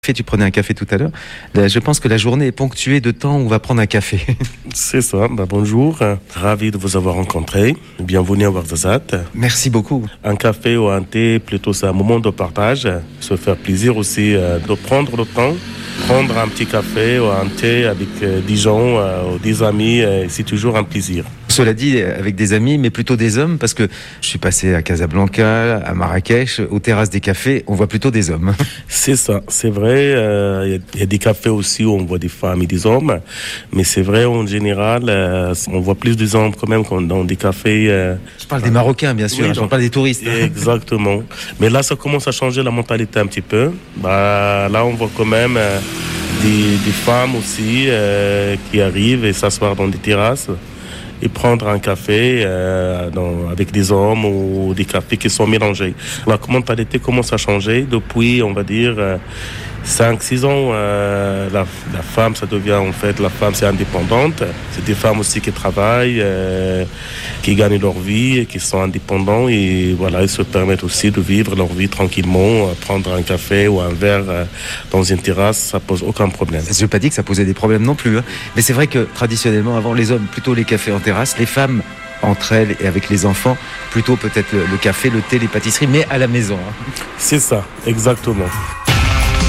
Tu prenais un café tout à l'heure. Là, je pense que la journée est ponctuée de temps où on va prendre un café. C'est ça. Bonjour. Ravi de vous avoir rencontré. Bienvenue à Ouarzazate. Merci beaucoup. Un café ou un thé, plutôt c'est un moment de partage. Se faire plaisir aussi de prendre le temps. Prendre un petit café ou un thé avec des gens ou des amis, c'est toujours un plaisir. Cela dit, avec des amis, mais plutôt des hommes, parce que je suis passé à Casablanca, à Marrakech, aux terrasses des cafés, on voit plutôt des hommes. C'est ça, c'est vrai. Il y a des cafés aussi où on voit des femmes et des hommes, mais c'est vrai en général, on voit plus des hommes quand même dans des cafés. Je parle des Marocains, bien sûr, Oui, je parle pas des touristes. Exactement. Mais là, ça commence à changer la mentalité un petit peu. Là, on voit quand même des femmes aussi qui arrivent et s'asseoir dans des terrasses et prendre un café avec des hommes ou des cafés qui sont mélangés. La mentalité commence à changer depuis, on va dire, 5-6 ans. La femme, ça devient en fait, la femme c'est indépendante. C'est des femmes aussi qui travaillent, qui gagnent leur vie, qui sont indépendants et voilà, ils se permettent aussi de vivre leur vie tranquillement, prendre un café ou un verre dans une terrasse, ça pose aucun problème. Je n'ai pas dit que ça posait des problèmes non plus, hein. Mais c'est vrai que traditionnellement, avant les hommes, plutôt les cafés en terrasse, les femmes entre elles et avec les enfants, plutôt peut-être le café, le thé, les pâtisseries, mais à la maison, hein. C'est ça, exactement.